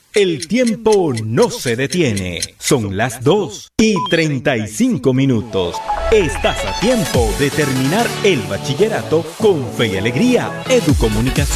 El tiempo no se detiene. Son las 2:35. Estás a tiempo de terminar el bachillerato con fe y alegría. Educomunicación.